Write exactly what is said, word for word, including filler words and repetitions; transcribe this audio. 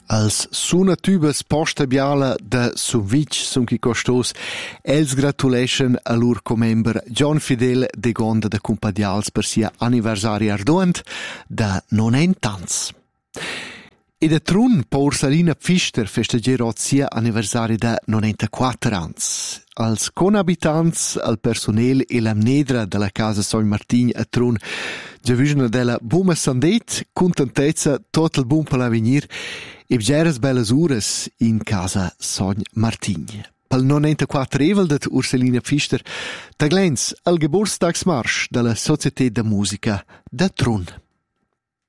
Als sunatübas posta biala da Sunvitg sun chi costos, els gratulation a lur comember John Fidel de Gonda da Cumpadials per sia anniversari arduant da nonent'ans. E da trun pa Ursalina Pfister festegerò sia anniversari da nonentaquattr ans. Als conabitants, al personel e l'amnedra della casa Sogn Martign a trun giavisna della buma sandet, contentezza, tot il bun per l'avenir e bgeres bellas uras in casa Sogn Martign. Pel nonentaquattr evel dat Ursalina Pfister, taglens al Geburtstagsmarsch della Società da Musica da Trun.